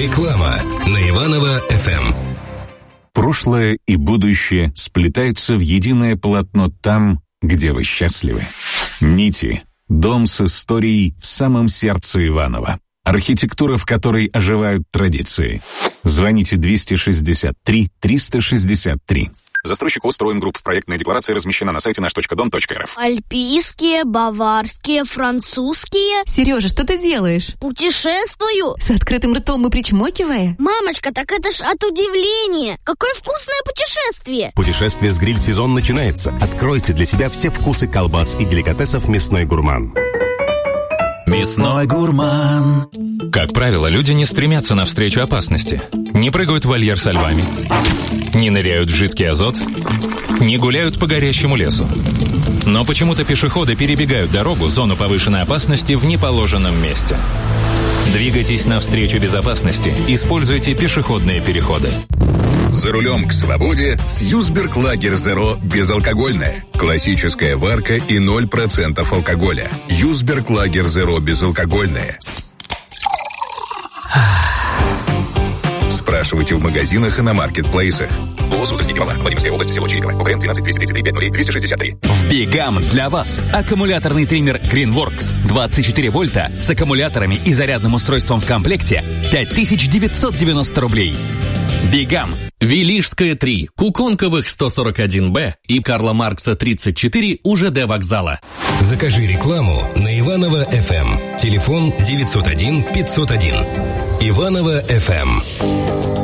Реклама на Иваново-ФМ. Прошлое и будущее сплетаются в единое полотно там, где вы счастливы. Нити. Дом с историей в самом сердце Иваново. Архитектура, в которой оживают традиции. Звоните 263 363. Застройщик УСТроим Групп. Проектная декларация размещена на сайте наш.дом.рф. Альпийские, баварские, французские. Сережа, что ты делаешь? Путешествую. С открытым ртом и причмокивая? Мамочка, так это ж от удивления. Какое вкусное путешествие. Путешествие с гриль-сезон начинается. Откройте для себя все вкусы колбас и деликатесов «Мясной гурман». Мясной гурман. Как правило, люди не стремятся навстречу опасности. Не прыгают в вольер со львами. Не ныряют в жидкий азот. Не гуляют по горящему лесу. Но почему-то пешеходы перебегают дорогу, зону повышенной опасности, в неположенном месте. Двигайтесь навстречу безопасности. Используйте пешеходные переходы. За рулем к свободе с Юсберг Лагер Зеро безалкогольное. Классическая варка и 0% алкоголя. Юсберг Лагер Зеро безалкогольное. Спрашивайте в магазинах и на маркетплейсах. Полусуточный товар. Владимирская область, село Чириково. УКРМ 13 333 5 263. В Бигам для вас аккумуляторный триммер Greenworks 24 вольта с аккумуляторами и зарядным устройством в комплекте 5990 рублей. Бигам. Велишская 3, Куконковых 141Б и Карла Маркса 34 у ЖД вокзала. Закажи рекламу на Иваново-ФМ. Телефон 901 501. Иваново-ФМ.